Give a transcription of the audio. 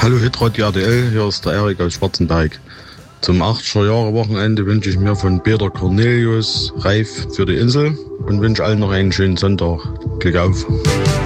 Hallo Hitrad RTL, hier ist der Erik aus Schwarzenberg. Zum 80er-Jahre-Wochenende wünsche ich mir von Peter Cornelius Reif für die Insel und wünsche allen noch einen schönen Sonntag. Glück auf!